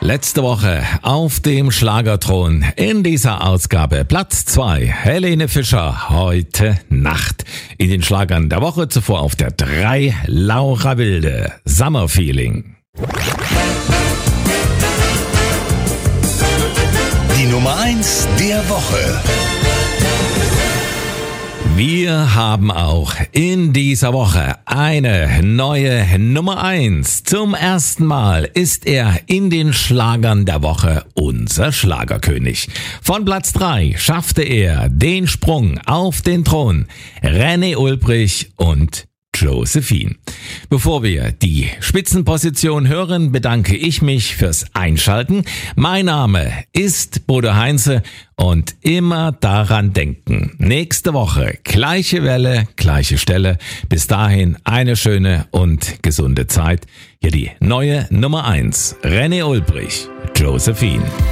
Letzte Woche auf dem Schlagerthron in dieser Ausgabe Platz 2 Helene Fischer, Heute Nacht. In den Schlagern der Woche zuvor auf der 3 Laura Wilde, Summer Feeling. Die Nummer 1 der Woche. Wir haben auch in dieser Woche eine neue Nummer 1. Zum ersten Mal ist er in den Schlagern der Woche unser Schlagerkönig. Von Platz 3 schaffte er den Sprung auf den Thron. René Ulbrich und Josephine. Bevor wir die Spitzenposition hören, bedanke ich mich fürs Einschalten. Mein Name ist Bodo Heinze und immer daran denken. Nächste Woche gleiche Welle, gleiche Stelle. Bis dahin eine schöne und gesunde Zeit. Hier die neue Nummer 1. René Ulbrich, Josephine.